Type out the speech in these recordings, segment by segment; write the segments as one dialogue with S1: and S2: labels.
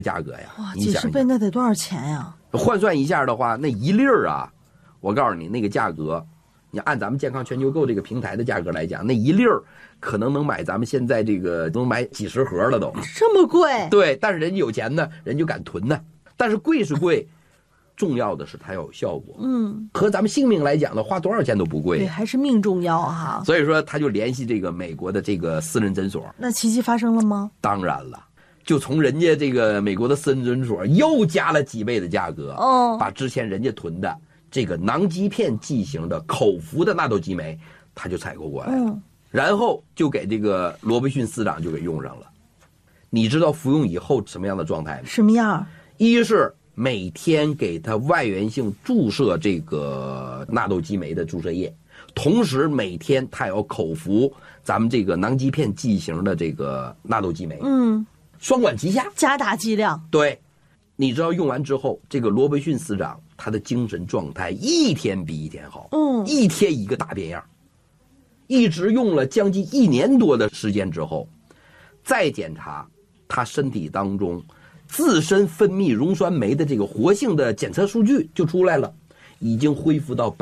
S1: 价格呀。
S2: 哇，几十倍那得多少钱呀？
S1: 换算一下的话，那1粒儿啊，我告诉你那个价格，你按咱们健康全球购这个平台的价格来讲，那1粒儿可能能买咱们现在这个能买几十盒了都。
S2: 这么贵？
S1: 对，但是人家有钱呢，人就敢囤呢。但是贵是贵，重要的是它要有效果。和咱们性命来讲的，花多少钱都不贵。
S2: 对，还是命重要哈。
S1: 所以说，他就联系这个美国的这个私人诊所。
S2: 那奇迹发生了吗？
S1: 当然了。就从人家这个美国的私人诊所又加了几倍的价格，把之前人家囤的这个囊基片剂型的口服的纳豆激酶，他就采购过来了，然后就给这个罗伯逊司长就给用上了。你知道服用以后什么样的状态吗？
S2: 什么样？
S1: 一是每天给他外源性注射这个纳豆激酶的注射液，同时每天他要口服咱们这个囊基片剂型的这个纳豆激酶。双管齐下，
S2: 加大剂量。
S1: 对，你知道用完之后，这个罗伯逊司长他的精神状态一天比一天好，一天一个大变样，一直用了将近1年多的时间之后，再检查他身体当中自身分泌溶栓酶的这个活性的检测数据就出来了，已经恢复到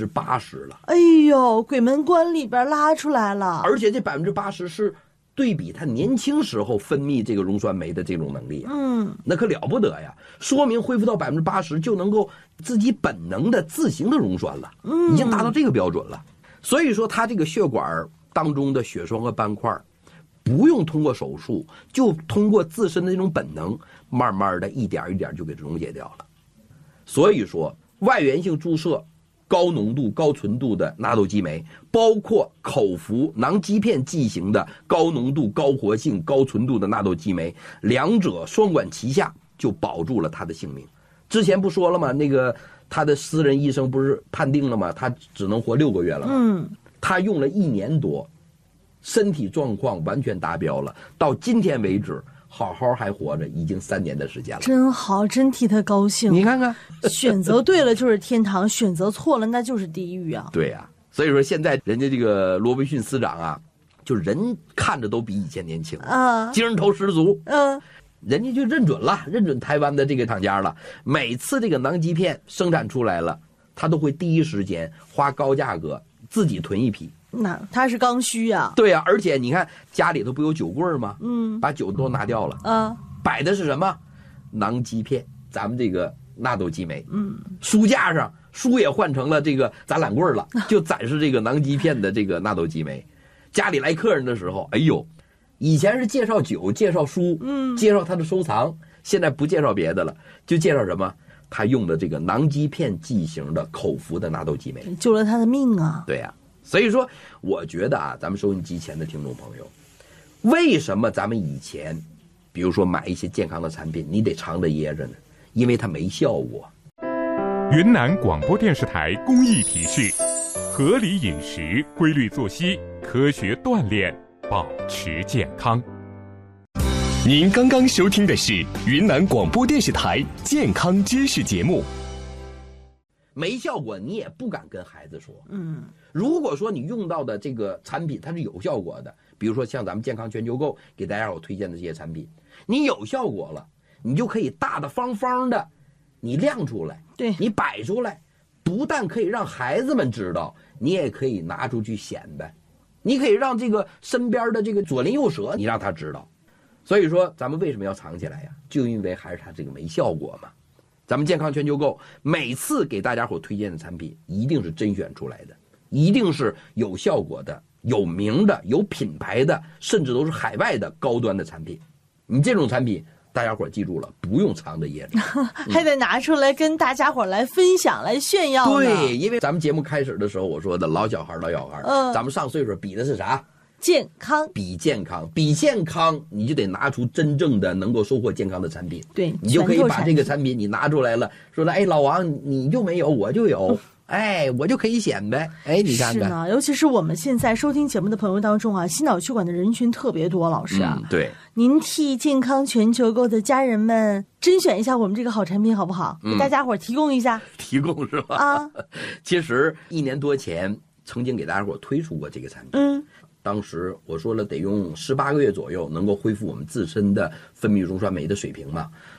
S1: 80%了。
S2: 哎呦，鬼门关里边拉出来了，
S1: 而且这80%是对比他年轻时候分泌这个溶栓酶的这种能力，那可了不得呀！说明恢复到80%就能够自己本能的自行的溶栓了，已经达到这个标准了。所以说，他这个血管当中的血栓和斑块，不用通过手术，就通过自身的这种本能，慢慢的一点一点就给溶解掉了。所以说，外源性注射高浓度、高纯度的纳豆激酶，包括口服囊基片剂型的高浓度、高活性、高纯度的纳豆激酶，两者双管齐下，就保住了他的性命。之前不说了吗？那个他的私人医生不是判定了吗？他只能活6个月了吗？他用了1年多，身体状况完全达标了，到今天为止好好还活着，已经3年的时间了。
S2: 真好，真替他高兴。
S1: 你看看，
S2: 选择对了就是天堂，选择错了那就是地狱啊。
S1: 对呀，所以说现在人家这个罗伯逊司长啊，就人看着都比以前年轻了，精神头十足。人家就认准台湾的这个厂家了。每次这个囊基片生产出来了，他都会第一时间花高价格自己囤一批。
S2: 那他是刚需啊。
S1: 对啊，而且你看家里头不有酒柜吗？把酒都拿掉了，摆的是什么？囊基片，咱们这个纳豆激酶。书架上书也换成了这个展览柜了，就展示这个囊基片的这个纳豆激酶。家里来客人的时候，哎呦，以前是介绍酒、介绍书，介绍他的收藏，现在不介绍别的了，就介绍什么？他用的这个囊基片剂型的口服的纳豆激酶，
S2: 救了他的命啊！
S1: 对呀。所以说，我觉得啊，咱们收音机前的听众朋友，为什么咱们以前，比如说买一些健康的产品，你得藏着掖着呢？因为它没效果。
S3: 云南广播电视台公益提示：合理饮食、规律作息、科学锻炼，保持健康。
S4: 您刚刚收听的是云南广播电视台健康知识节目。
S1: 没效果你也不敢跟孩子说。如果说你用到的这个产品它是有效果的，比如说像咱们健康全球购给大家伙推荐的这些产品，你有效果了，你就可以大大方方的你亮出来，
S2: 对，
S1: 你摆出来，不但可以让孩子们知道，你也可以拿出去显摆，你可以让这个身边的这个左邻右舍你让他知道。所以说咱们为什么要藏起来呀？就因为还是它这个没效果嘛。咱们健康全球购每次给大家伙推荐的产品一定是甄选出来的，一定是有效果的、有名的、有品牌的，甚至都是海外的高端的产品。你这种产品大家伙记住了，不用藏着掖着，
S2: 还得拿出来跟大家伙来分享、来炫耀。
S1: 对，因为咱们节目开始的时候我说的老小孩，咱们上岁数比的是啥？
S2: 健康，
S1: 比健康，你就得拿出真正的能够收获健康的产品。
S2: 对，
S1: 你就可以把这个产品你拿出来了，说了，哎，老王你就没有，我就有，哎，我就可以显摆，哎，你看看。
S2: 是呢，尤其是我们现在收听节目的朋友当中啊，心脑血管的人群特别多，老师啊，
S1: 对，
S2: 您替健康全球购的家人们甄选一下我们这个好产品好不好？给大家伙提供一下。
S1: 提供是吧？啊，其实1年多前曾经给大家伙推出过这个产品。当时我说了，得用18个月左右能够恢复我们自身的分泌溶栓酶的水平嘛。